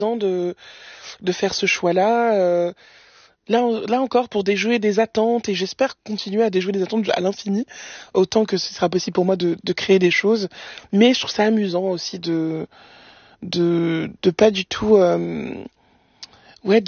de faire ce choix-là. Là encore, pour déjouer des attentes, et j'espère continuer à déjouer des attentes à l'infini, autant que ce sera possible pour moi de créer des choses. Mais je trouve ça amusant aussi de pas du tout, ouais,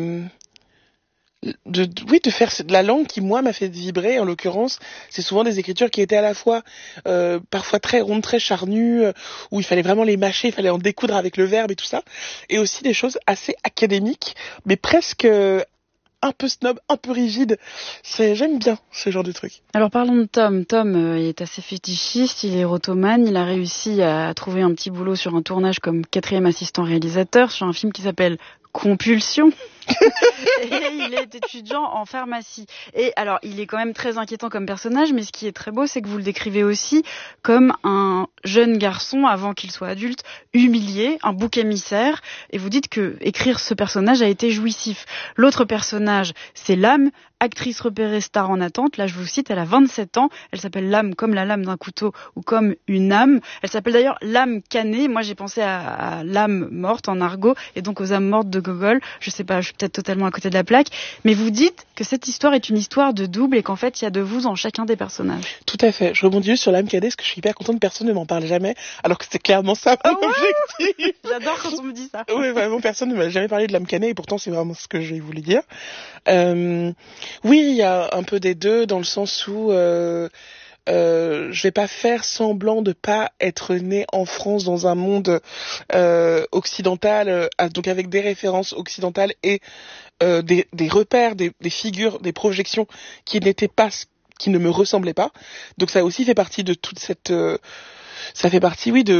oui, de faire de la langue qui, moi, m'a fait vibrer. En l'occurrence, c'est souvent des écritures qui étaient à la fois, parfois très rondes, très charnues, où il fallait vraiment les mâcher, il fallait en découdre avec le verbe et tout ça. Et aussi des choses assez académiques, mais presque un peu snob, un peu rigide. J'aime bien ce genre de truc. Alors parlons de Tom. Tom est assez fétichiste, il est rotomane, il a réussi à trouver un petit boulot sur un tournage comme 4e assistant réalisateur sur un film qui s'appelle Compulsion. Et il est étudiant en pharmacie. Et alors, il est quand même très inquiétant comme personnage, mais ce qui est très beau, c'est que vous le décrivez aussi comme un jeune garçon, avant qu'il soit adulte, humilié, un bouc émissaire, et vous dites que écrire ce personnage a été jouissif. L'autre personnage, c'est l'âme, actrice repérée, star en attente. Là, je vous cite, elle a 27 ans, elle s'appelle l'âme comme la lame d'un couteau ou comme une âme. Elle s'appelle d'ailleurs l'âme cannée. Moi, j'ai pensé à l'âme morte en argot, et donc aux âmes mortes de Gogol. Je sais pas, je suis peut-être totalement à côté de la plaque, mais vous dites que cette histoire est une histoire de double et qu'en fait, il y a de vous en chacun des personnages. Tout à fait. Je rebondis juste sur l'âme cadet, parce que je suis hyper contente, personne ne m'en parle jamais, alors que c'est clairement ça mon objectif. J'adore quand on me dit ça. Oui, vraiment, personne ne m'a jamais parlé de l'âme cannée, et pourtant c'est vraiment ce que je voulais dire. Oui, il y a un peu des deux, dans le sens où je vais pas faire semblant de pas être née en France dans un monde occidental, donc avec des références occidentales et des repères, des figures, des projections qui n'étaient pas, qui ne me ressemblaient pas. Donc ça aussi fait partie de toute cette ça fait partie, oui,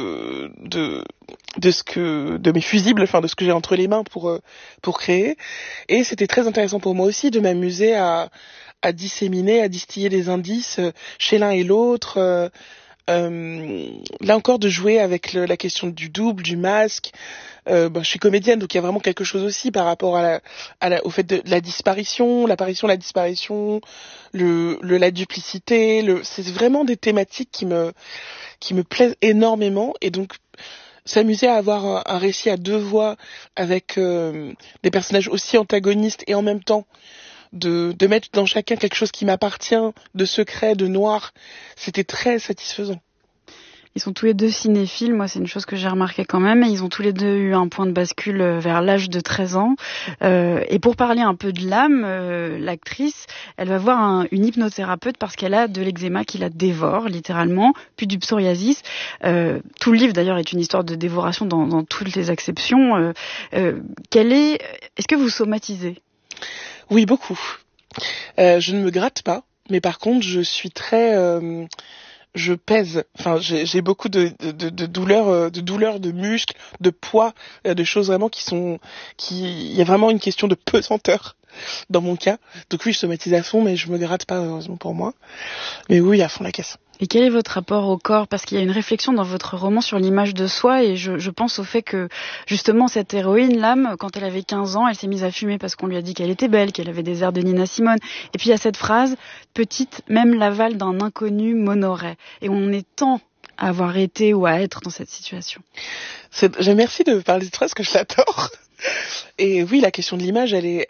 de mes fusibles, enfin de ce que j'ai entre les mains pour créer. Et c'était très intéressant pour moi aussi de m'amuser à disséminer, à distiller des indices chez l'un et l'autre. Là encore, de jouer avec la question du double, du masque. Je suis comédienne, donc il y a vraiment quelque chose aussi par rapport au fait de la disparition, l'apparition, la disparition, la duplicité. C'est vraiment des thématiques qui me plaisent énormément, et donc s'amuser à avoir un récit à deux voix avec des personnages aussi antagonistes, et en même temps de mettre dans chacun quelque chose qui m'appartient, de secret, de noir, c'était très satisfaisant. Ils sont tous les deux cinéphiles, moi c'est une chose que j'ai remarqué quand même, et ils ont tous les deux eu un point de bascule vers l'âge de 13 ans. Et pour parler un peu de l'âme, l'actrice, elle va voir une hypnothérapeute parce qu'elle a de l'eczéma qui la dévore, littéralement, puis du psoriasis. Tout le livre d'ailleurs est une histoire de dévoration dans toutes les acceptions. Est-ce que vous somatisez ? Oui, beaucoup. Je ne me gratte pas, mais par contre je suis très... je pèse, enfin j'ai beaucoup de douleurs, de muscles, de poids, de choses vraiment il y a vraiment une question de pesanteur dans mon cas. Donc oui, je somatise à fond, mais je me gratte pas, heureusement pour moi. Mais oui, à fond la caisse. Et quel est votre rapport au corps ? Parce qu'il y a une réflexion dans votre roman sur l'image de soi, et je pense au fait que, justement, cette héroïne, l'âme, quand elle avait 15 ans, elle s'est mise à fumer parce qu'on lui a dit qu'elle était belle, qu'elle avait des airs de Nina Simone. Et puis il y a cette phrase, petite, même l'aval d'un inconnu m'honorait. Et on est tant à avoir été ou à être dans cette situation. Merci de parler de cette phrase, que je l'adore. Et oui, la question de l'image,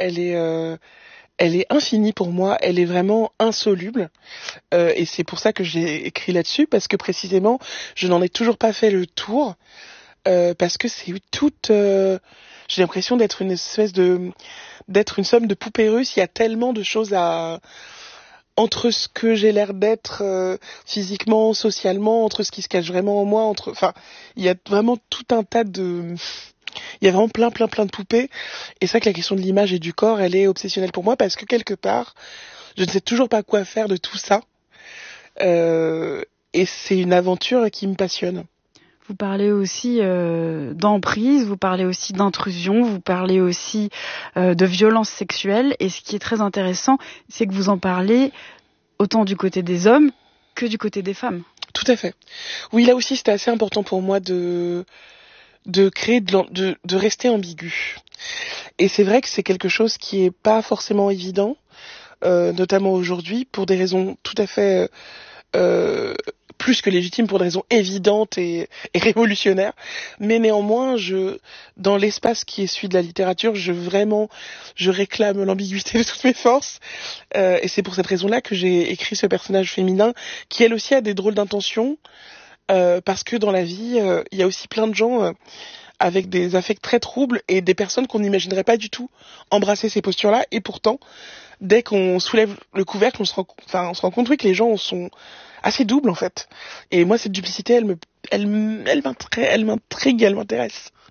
elle est infinie pour moi, elle est vraiment insoluble, et c'est pour ça que j'ai écrit là-dessus, parce que précisément, je n'en ai toujours pas fait le tour, parce que c'est j'ai l'impression d'être d'être une somme de poupées russes. Il y a tellement de choses entre ce que j'ai l'air d'être physiquement, socialement, entre ce qui se cache vraiment en moi, il y a vraiment tout un tas il y a vraiment plein de poupées, et c'est vrai que la question de l'image et du corps, elle est obsessionnelle pour moi, parce que quelque part, je ne sais toujours pas quoi faire de tout ça, et c'est une aventure qui me passionne. Vous parlez aussi d'emprise, vous parlez aussi d'intrusion, vous parlez aussi de violence sexuelle, et ce qui est très intéressant, c'est que vous en parlez autant du côté des hommes que du côté des femmes. Tout à fait. Oui, là aussi, c'était assez important pour moi de créer, de rester ambigu. Et c'est vrai que c'est quelque chose qui est pas forcément évident, notamment aujourd'hui, pour des raisons tout à fait euh, plus que légitime pour des raisons évidentes et révolutionnaires. Mais néanmoins, dans l'espace qui est celui de la littérature, je réclame l'ambiguïté de toutes mes forces. Et c'est pour cette raison-là que j'ai écrit ce personnage féminin qui, elle aussi, a des drôles d'intentions. Parce que dans la vie, il y a aussi plein de gens avec des affects très troubles et des personnes qu'on n'imaginerait pas du tout embrasser ces postures-là. Et pourtant, dès qu'on soulève le couvercle, on se rend compte oui, que les gens sont assez doubles en fait. Et moi, cette duplicité, elle m'intrigue, elle m'intéresse.